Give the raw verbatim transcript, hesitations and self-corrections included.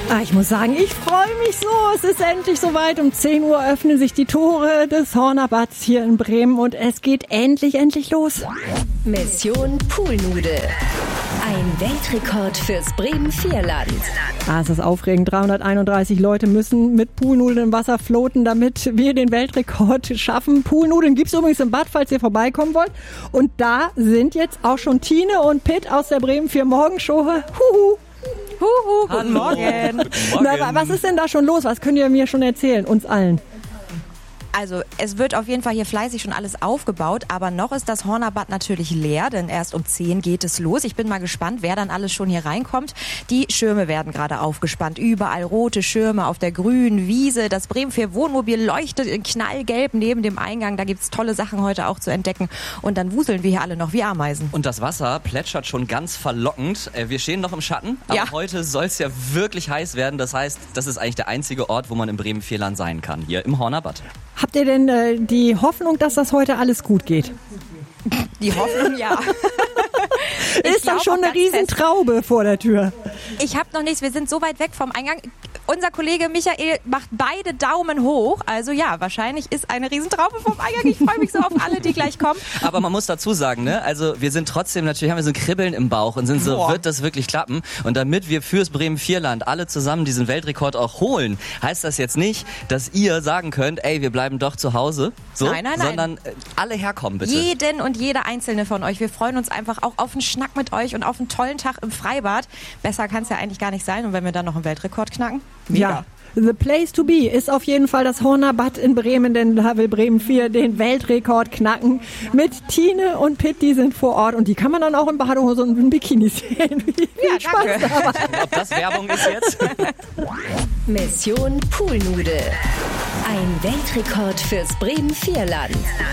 Ah, ich muss sagen, ich freue mich so. Es ist endlich soweit. Um zehn Uhr öffnen sich die Tore des Hornerbads hier in Bremen und es geht endlich, endlich los. Mission Poolnude. Ein Weltrekord fürs Bremen-Vierland. Ah, es ist aufregend. dreihunderteinunddreißig Leute müssen mit Poolnudeln im Wasser floaten, damit wir den Weltrekord schaffen. Poolnudeln gibt's übrigens im Bad, falls ihr vorbeikommen wollt. Und da sind jetzt auch schon Tine und Pitt aus der Bremen vier Morgenshow. Huhu. Huhu, guten Morgen. Guten Morgen. Na, was ist denn da schon los? Was könnt ihr mir schon erzählen, uns allen? Also es wird auf jeden Fall hier fleißig schon alles aufgebaut, aber noch ist das Hornerbad natürlich leer, denn erst um zehn geht es los. Ich bin mal gespannt, wer dann alles schon hier reinkommt. Die Schirme werden gerade aufgespannt, überall rote Schirme auf der grünen Wiese. Das Bremen vier Wohnmobil leuchtet in knallgelb neben dem Eingang. Da gibt's tolle Sachen heute auch zu entdecken und dann wuseln wir hier alle noch wie Ameisen. Und das Wasser plätschert schon ganz verlockend. Wir stehen noch im Schatten, aber Ja. heute soll es ja wirklich heiß werden. Das heißt, das ist eigentlich der einzige Ort, wo man im Bremen-Vierland sein kann, hier im Hornerbad. Habt ihr denn äh, die Hoffnung, dass das heute alles gut geht? Die Hoffnung, ja. Ich Ist doch glaub schon auch eine ganz Riesentraube vor der Tür. Ich habe noch nichts, wir sind so weit weg vom Eingang. Unser Kollege Michael macht beide Daumen hoch. Also ja, wahrscheinlich ist eine Riesentraube vom Eingang. Ich freue mich so auf alle, die gleich kommen. Aber man muss dazu sagen, ne, also wir sind trotzdem natürlich, haben wir so ein Kribbeln im Bauch und sind so, Boah. wird das wirklich klappen? Und damit wir fürs Bremen-Vierland alle zusammen diesen Weltrekord auch holen, heißt das jetzt nicht, dass ihr sagen könnt, ey, wir bleiben doch zu Hause, so, Nein, nein, nein. sondern äh, alle herkommen bitte. Jeden und jede einzelne von euch. Wir freuen uns einfach auch auf einen Schnack mit euch und auf einen tollen Tag im Freibad. Besser kann es ja eigentlich gar nicht sein. Und wenn wir dann noch einen Weltrekord knacken, mega. Ja. The place to be ist auf jeden Fall das Hornerbad in Bremen, denn da will Bremen vier den Weltrekord knacken. Mit Tine und Pitt, die sind vor Ort und die kann man dann auch in Badehose und in Bikini sehen. Viel Ja, Spaß danke. dabei. Ob das Werbung ist jetzt? Mission Poolnude. Ein Weltrekord fürs Bremen-Vierland.